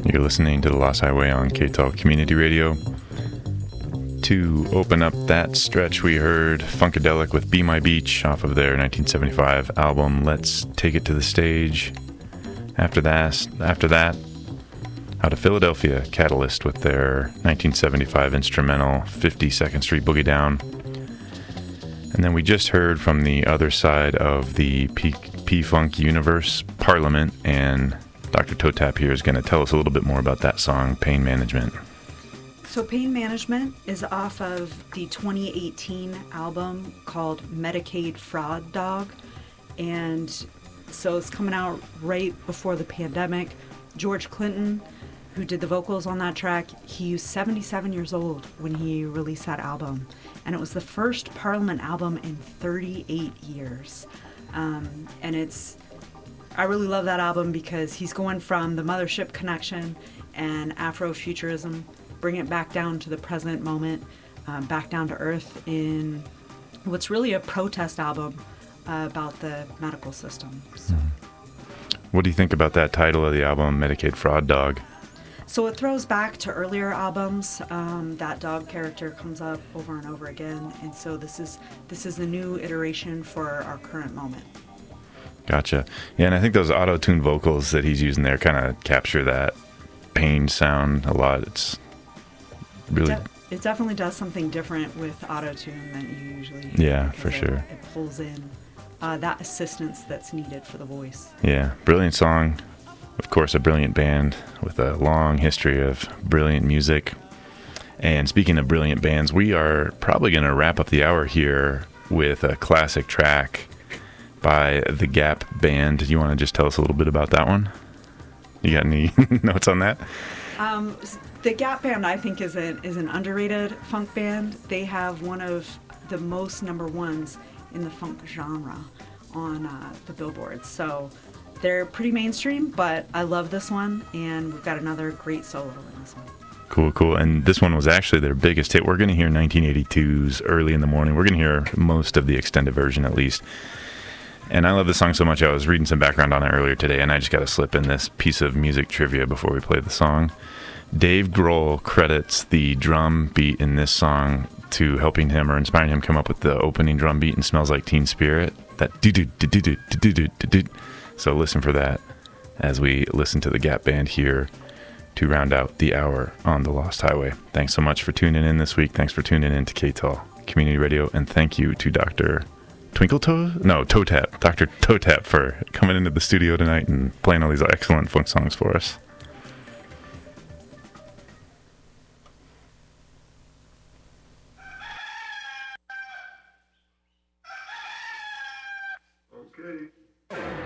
You're listening to The Lost Highway on KTAL Community Radio. To open up that stretch, we heard Funkadelic with Be My Beach off of their 1975 album Let's Take It to the Stage. After that, out of Philadelphia, Catalyst with their 1975 instrumental 52nd Street Boogie Down. And then we just heard from the other side of the P-Funk universe, Parliament, and Dr. Toe Tap here is going to tell us a little bit more about that song, Pain Management. So Pain Management is off of the 2018 album called Medicaid Fraud Dog. And so it's coming out right before the pandemic. George Clinton, who did the vocals on that track, he was 77 years old when he released that album. And it was the first Parliament album in 38 years. I really love that album because he's going from the Mothership Connection and Afrofuturism, bring it back down to the present moment, back down to earth in what's really a protest album about the medical system. So. What do you think about that title of the album, Medicaid Fraud Dog? So it throws back to earlier albums. That dog character comes up over and over again, and so this is a new iteration for our current moment. Gotcha. Yeah, and I think those auto-tune vocals that he's using there kind of capture that pain sound a lot. It's really... It definitely does something different with auto-tune than you usually do. Yeah, for sure. It pulls in that assistance that's needed for the voice. Yeah, brilliant song. Of course, a brilliant band with a long history of brilliant music. And speaking of brilliant bands, we are probably going to wrap up the hour here with a classic track by the Gap Band. Do you want to just tell us a little bit about that one? You got any notes on that? The Gap Band, I think, is an underrated funk band. They have one of the most number ones in the funk genre on the Billboard. So they're pretty mainstream, but I love this one, and we've got another great solo in this one. Cool. And this one was actually their biggest hit. We're going to hear 1982's Early in the Morning. We're going to hear most of the extended version, at least. And I love this song so much, I was reading some background on it earlier today, and I just got to slip in this piece of music trivia before we play the song. Dave Grohl credits the drum beat in this song to helping him or inspiring him come up with the opening drum beat in Smells Like Teen Spirit. That do-do-do-do-do-do-do-do. So listen for that as we listen to the Gap Band here to round out the hour on The Lost Highway. Thanks so much for tuning in this week. Thanks for tuning in to KTAL Community Radio, and thank you to Dr. Toe Tap, Dr. Toe Tap, for coming into the studio tonight and playing all these excellent funk songs for us. Okay.